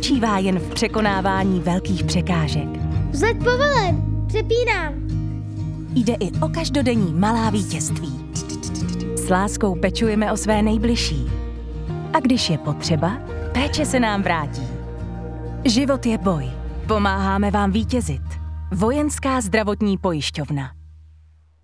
nespočívá jen v překonávání velkých překážek. Vzlet povelen, přepínám. Jde i o každodenní malá vítězství. S láskou pečujeme o své nejbližší. A když je potřeba, péče se nám vrátí. Život je boj. Pomáháme vám vítězit. Vojenská zdravotní pojišťovna.